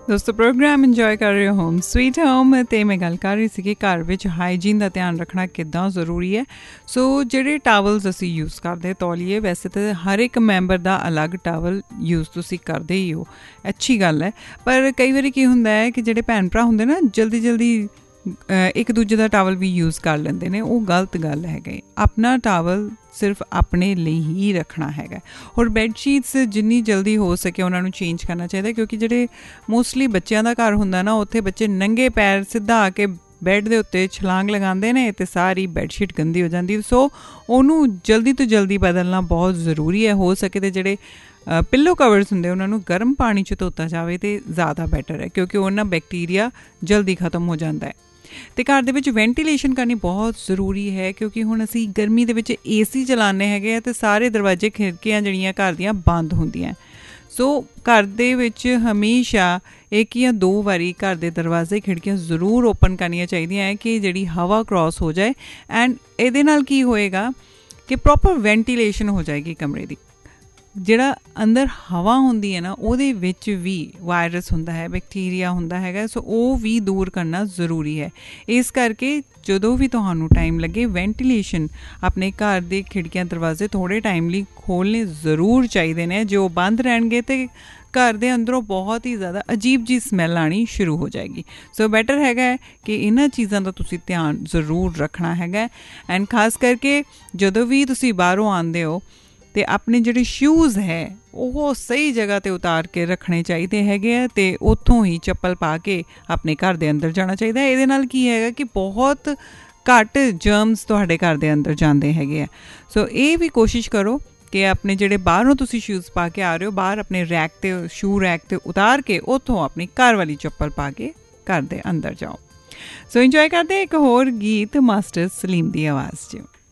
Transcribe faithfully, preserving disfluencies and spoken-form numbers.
ਦੋਸਤੋ programme enjoy ਕਰ ਰਹੇ ਹੋ ਹੋਮ ਸਵੀਟ ਹੋਮ ਅਤੇ ਮੈਂ ਗੱਲ ਕਰ ਰਹੀ ਸੀ ਕਿ ਘਰ ਵਿੱਚ ਹਾਈਜੀਨ ਦਾ ਧਿਆਨ ਰੱਖਣਾ ਕਿੱਦਾਂ ਜ਼ਰੂਰੀ ਹੈ। ਸੋ ਜਿਹੜੇ ਟਾਵਲਸ ਅਸੀਂ ਯੂਜ਼ ਕਰਦੇ ਤੌਲੀਏ, ਵੈਸੇ ਤਾਂ ਹਰ ਇੱਕ ਮੈਂਬਰ ਦਾ ਅਲੱਗ ਟਾਵਲ ਯੂਜ਼ ਤੁਸੀਂ ਕਰਦੇ ਹੀ ਹੋ, ਅੱਛੀ ਗੱਲ ਹੈ। ਪਰ ਕਈ ਵਾਰੀ ਕੀ ਹੁੰਦਾ ਹੈ ਕਿ ਜਿਹੜੇ ਭੈਣ ਭਰਾ ਹੁੰਦੇ ਨਾ ਜਲਦੀ ਜਲਦੀ ਇੱਕ ਦੂਜੇ ਦਾ ਟਾਵਲ ਵੀ ਯੂਜ਼ ਕਰ ਲੈਂਦੇ ਨੇ, ਉਹ ਗਲਤ ਗੱਲ ਹੈਗਾ। ਆਪਣਾ ਟਾਵਲ ਸਿਰਫ ਆਪਣੇ ਲਈ ਹੀ ਰੱਖਣਾ ਹੈਗਾ। ਔਰ ਬੈੱਡ ਸ਼ੀਟਸ ਜਿੰਨੀ ਜਲਦੀ ਹੋ ਸਕੇ ਉਹਨਾਂ ਨੂੰ ਚੇਂਜ ਕਰਨਾ ਚਾਹੀਦਾ, ਕਿਉਂਕਿ ਜਿਹੜੇ ਮੋਸਟਲੀ ਬੱਚਿਆਂ ਦਾ ਘਰ ਹੁੰਦਾ ਨਾ, ਉੱਥੇ ਬੱਚੇ ਨੰਗੇ ਪੈਰ ਸਿੱਧਾ ਆ ਕੇ ਬੈੱਡ ਦੇ ਉੱਤੇ ਛਲਾਂਗ ਲਗਾਉਂਦੇ ਨੇ ਅਤੇ ਸਾਰੀ ਬੈੱਡ ਸ਼ੀਟ ਗੰਦੀ ਹੋ ਜਾਂਦੀ। ਸੋ ਉਹਨੂੰ ਜਲਦੀ ਤੋਂ ਜਲਦੀ ਬਦਲਣਾ ਬਹੁਤ ਜ਼ਰੂਰੀ ਹੈ। ਹੋ ਸਕੇ ਤਾਂ ਜਿਹੜੇ ਪਿੱਲੋ ਕਵਰਸ ਹੁੰਦੇ ਉਹਨਾਂ ਨੂੰ ਗਰਮ ਪਾਣੀ 'ਚ ਧੋਤਾ ਜਾਵੇ ਤਾਂ ਜ਼ਿਆਦਾ ਬੈਟਰ ਹੈ, ਕਿਉਂਕਿ ਉਹਨਾਂ ਬੈਕਟੀਰੀਆ ਜਲਦੀ ਖ਼ਤਮ ਹੋ ਜਾਂਦਾ ਹੈ। ਅਤੇ ਘਰ ਦੇ ਵਿੱਚ ਵੈਂਟੀਲੇਸ਼ਨ ਕਰਨੀ ਬਹੁਤ ਜ਼ਰੂਰੀ ਹੈ, ਕਿਉਂਕਿ ਹੁਣ ਅਸੀਂ ਗਰਮੀ ਦੇ ਵਿੱਚ ਏ ਸੀ ਚਲਾਉਂਦੇ ਹੈਗੇ ਆ ਅਤੇ ਸਾਰੇ ਦਰਵਾਜ਼ੇ ਖਿੜਕੀਆਂ ਜਿਹੜੀਆਂ ਘਰ ਦੀਆਂ ਬੰਦ ਹੁੰਦੀਆਂ। ਸੋ ਘਰ ਦੇ ਵਿੱਚ ਹਮੇਸ਼ਾ ਇੱਕ ਜਾਂ ਦੋ ਵਾਰੀ ਘਰ ਦੇ ਦਰਵਾਜ਼ੇ ਖਿੜਕੀਆਂ ਜ਼ਰੂਰ ਓਪਨ ਕਰਨੀਆਂ ਚਾਹੀਦੀਆਂ ਹੈ ਕਿ ਜਿਹੜੀ ਹਵਾ ਕਰੋਸ ਹੋ ਜਾਏ। ਐਂਡ ਇਹਦੇ ਨਾਲ ਕੀ ਹੋਏਗਾ ਕਿ ਪ੍ਰੋਪਰ ਵੈਂਟੀਲੇਸ਼ਨ ਹੋ ਜਾਏਗੀ ਕਮਰੇ ਦੀ। ਜਿਹੜਾ ਅੰਦਰ ਹਵਾ ਹੁੰਦੀ ਹੈ ਨਾ, ਉਹਦੇ ਵਿੱਚ ਵੀ ਵਾਇਰਸ ਹੁੰਦਾ ਹੈ, ਬੈਕਟੀਰੀਆ ਹੁੰਦਾ ਹੈਗਾ। ਸੋ ਉਹ ਵੀ ਦੂਰ ਕਰਨਾ ਜ਼ਰੂਰੀ ਹੈ। ਇਸ ਕਰਕੇ ਜਦੋਂ ਵੀ ਤੁਹਾਨੂੰ ਟਾਈਮ ਲੱਗੇ, ਵੈਂਟੀਲੇਸ਼ਨ ਆਪਣੇ ਘਰ ਦੇ ਖਿੜਕੀਆਂ ਦਰਵਾਜ਼ੇ ਥੋੜ੍ਹੇ ਟਾਈਮ ਲਈ ਖੋਲ੍ਹਣੇ ਜ਼ਰੂਰ ਚਾਹੀਦੇ ਨੇ। ਜੇ ਉਹ ਬੰਦ ਰਹਿਣਗੇ ਤਾਂ ਘਰ ਦੇ ਅੰਦਰੋਂ ਬਹੁਤ ਹੀ ਜ਼ਿਆਦਾ ਅਜੀਬ ਜਿਹੀ ਸਮੈਲ ਆਉਣੀ ਸ਼ੁਰੂ ਹੋ ਜਾਏਗੀ। ਸੋ ਬੈਟਰ ਹੈਗਾ ਹੈ ਕਿ ਇਹਨਾਂ ਚੀਜ਼ਾਂ ਦਾ ਤੁਸੀਂ ਧਿਆਨ ਜ਼ਰੂਰ ਰੱਖਣਾ ਹੈਗਾ। ਐਂਡ ਖਾਸ ਕਰਕੇ ਜਦੋਂ ਵੀ ਤੁਸੀਂ ਬਾਹਰੋਂ ਆਉਂਦੇ ਹੋ ਅਤੇ ਆਪਣੇ ਜਿਹੜੇ ਸ਼ੂਜ਼ ਹੈ ਉਹ ਸਹੀ ਜਗ੍ਹਾ 'ਤੇ ਉਤਾਰ ਕੇ ਰੱਖਣੇ ਚਾਹੀਦੇ ਹੈਗੇ ਆ, ਅਤੇ ਉੱਥੋਂ ਹੀ ਚੱਪਲ ਪਾ ਕੇ ਆਪਣੇ ਘਰ ਦੇ ਅੰਦਰ ਜਾਣਾ ਚਾਹੀਦਾ। ਇਹਦੇ ਨਾਲ ਕੀ ਹੈਗਾ ਕਿ ਬਹੁਤ ਘੱਟ ਜਰਮਸ ਤੁਹਾਡੇ ਘਰ ਦੇ ਅੰਦਰ ਜਾਂਦੇ ਹੈਗੇ ਆ। ਸੋ ਇਹ ਵੀ ਕੋਸ਼ਿਸ਼ ਕਰੋ ਕਿ ਆਪਣੇ ਜਿਹੜੇ ਬਾਹਰੋਂ ਤੁਸੀਂ ਸ਼ੂਜ਼ ਪਾ ਕੇ ਆ ਰਹੇ ਹੋ, ਬਾਹਰ ਆਪਣੇ ਰੈਕ 'ਤੇ ਸ਼ੂ ਰੈਕ 'ਤੇ ਉਤਾਰ ਕੇ ਉੱਥੋਂ ਆਪਣੀ ਘਰ ਵਾਲੀ ਚੱਪਲ ਪਾ ਕੇ ਘਰ ਦੇ ਅੰਦਰ ਜਾਓ। ਸੋ ਇੰਜੋਏ ਕਰਦੇ ਇੱਕ ਹੋਰ ਗੀਤ ਮਾਸਟਰ ਸਲੀਮ ਦੀ ਆਵਾਜ਼ 'ਚ।